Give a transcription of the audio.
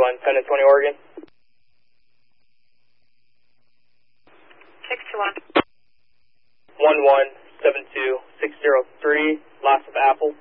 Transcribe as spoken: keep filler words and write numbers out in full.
one, San Antonio, Oregon. six two one. one one seven two six zero three, last of Apple.